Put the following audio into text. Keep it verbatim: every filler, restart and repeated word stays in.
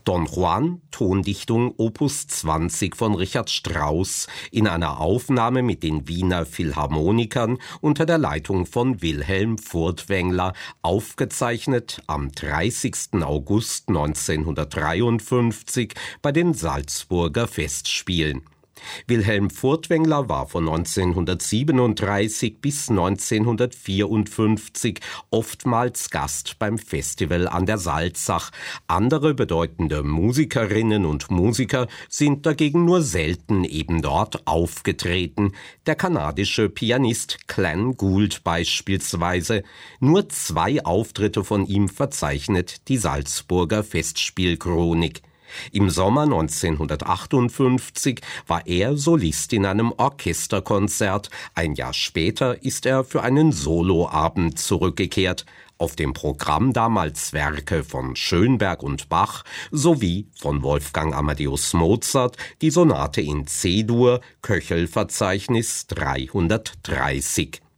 Don Juan, Tondichtung Opus zwanzig von Richard Strauss, in einer Aufnahme mit den Wiener Philharmonikern unter der Leitung von Wilhelm Furtwängler, aufgezeichnet am dreißigsten August neunzehnhundertdreiundfünfzig bei den Salzburger Festspielen. Wilhelm Furtwängler war von neunzehnhundertsiebenunddreißig bis neunzehnhundertvierundfünfzig oftmals Gast beim Festival an der Salzach. Andere bedeutende Musikerinnen und Musiker sind dagegen nur selten eben dort aufgetreten. Der kanadische Pianist Glenn Gould beispielsweise. Nur zwei Auftritte von ihm verzeichnet die Salzburger Festspielchronik. Im Sommer neunzehnhundertachtundfünfzig war er Solist in einem Orchesterkonzert. Ein Jahr später ist er für einen Soloabend zurückgekehrt. Auf dem Programm damals Werke von Schönberg und Bach sowie von Wolfgang Amadeus Mozart, die Sonate in C-Dur, Köchel-Verzeichnis dreihundertdreißig.